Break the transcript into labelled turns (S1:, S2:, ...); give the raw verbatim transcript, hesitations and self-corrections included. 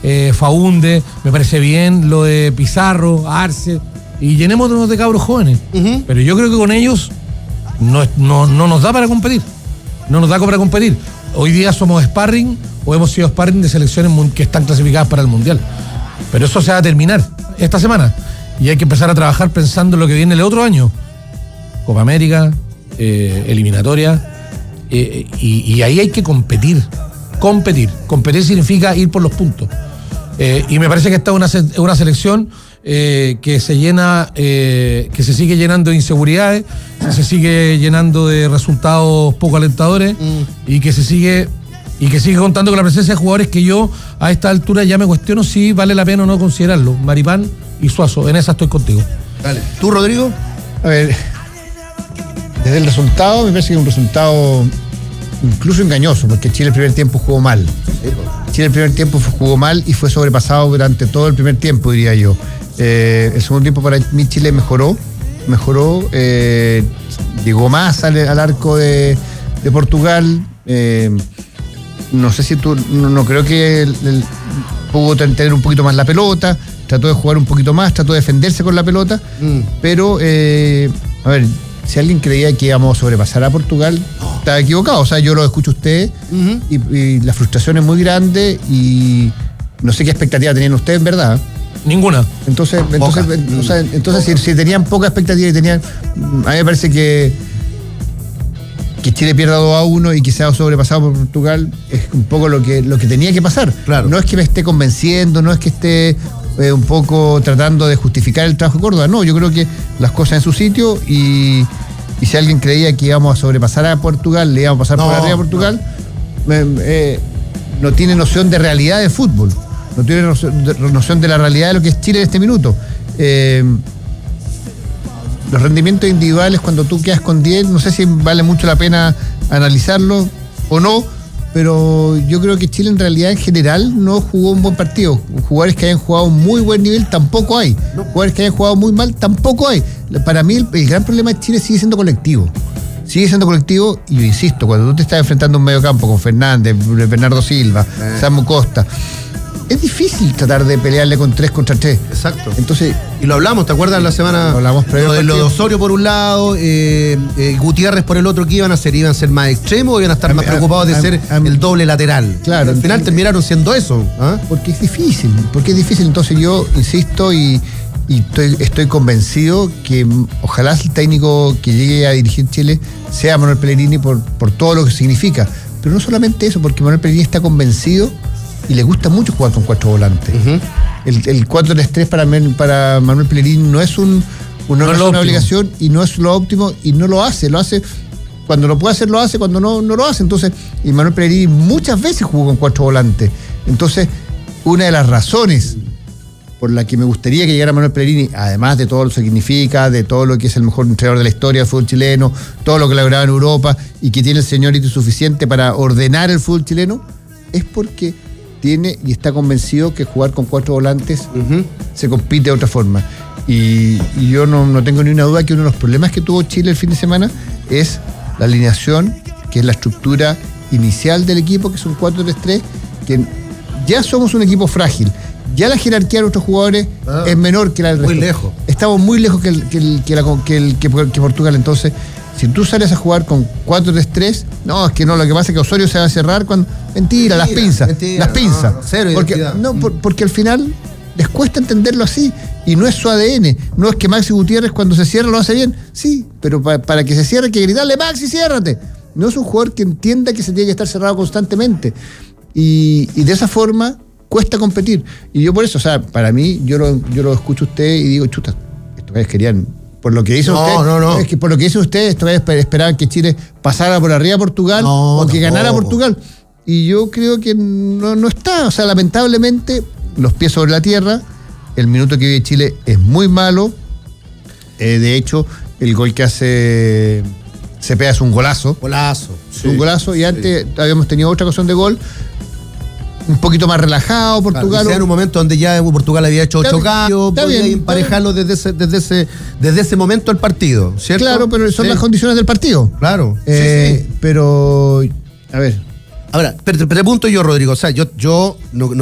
S1: eh, Faúnde, me parece bien lo de Pizarro, Arce, y llenémonos de cabros jóvenes. Uh-huh. Pero yo creo que con ellos no, no, no nos da para competir. No nos da para competir. Hoy día somos sparring o hemos sido sparring de selecciones que están clasificadas para el Mundial. Pero eso se va a terminar esta semana. Y hay que empezar a trabajar pensando en lo que viene el otro año. Copa América, eh, eliminatoria. Eh, y, y ahí hay que competir. Competir. Competir significa ir por los puntos. Eh, y me parece que esta es una, una selección eh, que se llena, eh, que se sigue llenando de inseguridades, que se sigue llenando de resultados poco alentadores mm. y que se sigue y que sigue contando con la presencia de jugadores que yo a esta altura ya me cuestiono si vale la pena o no considerarlo. Maripán y Suazo, en esa estoy contigo.
S2: Dale. ¿Tú, Rodrigo?
S3: A ver, desde el resultado, me parece que es un resultado incluso engañoso, porque Chile el primer tiempo jugó mal. Chile el primer tiempo jugó mal y fue sobrepasado durante todo el primer tiempo, diría yo. Eh, el segundo tiempo para mí Chile mejoró, mejoró, eh, llegó más al, al arco de, de Portugal. Eh, no sé si tú, no, no creo que el, el, pudo tener un poquito más la pelota, trató de jugar un poquito más, trató de defenderse con la pelota, mm. pero, eh, a ver, si alguien creía que íbamos a sobrepasar a Portugal, estaba equivocado. O sea, yo lo escucho a usted uh-huh. y, y la frustración es muy grande y no sé qué expectativa tenían ustedes, en verdad.
S1: Ninguna.
S3: Entonces, entonces, mm. o sea, entonces si, si tenían poca expectativa y tenían, a mí me parece que que Chile pierda dos a uno y que sea sobrepasado por Portugal es un poco lo que, lo que tenía que pasar.
S2: Claro.
S3: No es que me esté convenciendo, no es que esté eh, un poco tratando de justificar el trabajo de Córdoba, no, yo creo que las cosas en su sitio y, y si alguien creía que íbamos a sobrepasar a Portugal, le íbamos a pasar no, por arriba a Portugal, no. Eh, eh, no tiene noción de realidad de fútbol, no tiene noción de, noción de la realidad de lo que es Chile en este minuto. Eh, Los rendimientos individuales, cuando tú quedas con diez, no sé si vale mucho la pena analizarlo o no, pero yo creo que Chile en realidad en general no jugó un buen partido. Jugadores que hayan jugado un muy buen nivel tampoco hay. Jugadores que hayan jugado muy mal tampoco hay. Para mí el, el gran problema de Chile sigue siendo colectivo. Sigue siendo colectivo y yo insisto, cuando tú te estás enfrentando a un medio campo con Fernández, Bernardo Silva, eh. Samu Costa, es difícil tratar de pelearle con tres contra tres.
S2: Exacto.
S3: Entonces,
S2: y lo hablamos, ¿te acuerdas la semana?
S3: Lo hablamos
S2: lo de, lo de Osorio por un lado, eh, eh, Gutiérrez por el otro, ¿qué iban a hacer? ¿Iban a ser más extremos o iban a estar a más mí, preocupados a, de a, ser a, el doble lateral?
S3: Claro.
S2: Al final entonces, terminaron siendo eso. ¿Ah?
S3: Porque es difícil, porque es difícil. Entonces yo insisto y, y estoy, estoy convencido que ojalá el técnico que llegue a dirigir Chile sea Manuel Pellegrini por, por todo lo que significa. Pero no solamente eso, porque Manuel Pellegrini está convencido y le gusta mucho jugar con cuatro volantes. Uh-huh. El, el cuatro tres tres para, para Manuel Pellegrini no es, un, una, no es una obligación y no es lo óptimo y no lo hace. Lo hace cuando lo puede hacer, lo hace, cuando no, no lo hace. Entonces, y Manuel Pellegrini muchas veces jugó con cuatro volantes. Entonces, una de las razones por la que me gustaría que llegara Manuel Pellegrini, además de todo lo que significa, de todo lo que es el mejor entrenador de la historia del fútbol chileno, todo lo que lograba en Europa y que tiene el señorito suficiente para ordenar el fútbol chileno, es porque tiene y está convencido que jugar con cuatro volantes uh-huh. se compite de otra forma. Y, y yo no, no tengo ni una duda que uno de los problemas que tuvo Chile el fin de semana es la alineación, que es la estructura inicial del equipo, que son cuatro tres tres, que ya somos un equipo frágil. Ya la jerarquía de nuestros jugadores ah, es menor que la del resto.
S2: Muy lejos.
S3: Estamos muy lejos que, el, que, el, que, la, que, el, que, que Portugal. Entonces, si tú sales a jugar con cuatro tres tres, no, es que no, lo que pasa es que Osorio se va a cerrar cuando. Mentira, mentira las pinzas. Mentira, las pinzas. No, cero porque, no, por, porque al final les cuesta entenderlo así. Y no es su A D N. No es que Maxi Gutiérrez cuando se cierra lo hace bien. Sí, pero para, para que se cierre hay que gritarle: Maxi, ciérrate. No es un jugador que entienda que se tiene que estar cerrado constantemente. Y, y de esa forma cuesta competir. Y yo por eso, o sea, para mí, yo lo, yo lo escucho a usted y digo, chuta, estos gallos querían, por lo que dice
S2: no,
S3: usted,
S2: no, no.
S3: es que por lo que dice usted, estos gallos esperaban que Chile pasara por arriba a Portugal
S2: no,
S3: o que
S2: no,
S3: ganara
S2: no.
S3: Portugal. Y yo creo que no, no está, o sea, lamentablemente, los pies sobre la tierra, el minuto que vive Chile es muy malo. Eh, de hecho, el gol que hace Cepeda es un golazo.
S2: Golazo.
S3: Sí, un golazo, y antes sí. habíamos tenido otra ocasión de gol. Un poquito más relajado, Portugal.
S2: Claro, en un momento donde ya Portugal había hecho ocho cambios, podía emparejarlo desde ese, desde ese, desde ese momento el partido, ¿cierto?
S3: Claro, pero son
S2: sí.
S3: las condiciones del partido.
S2: Claro.
S3: Eh, sí, sí. Pero, a ver.
S2: Ahora, te pregunto yo, Rodrigo, o sea, yo, yo no, no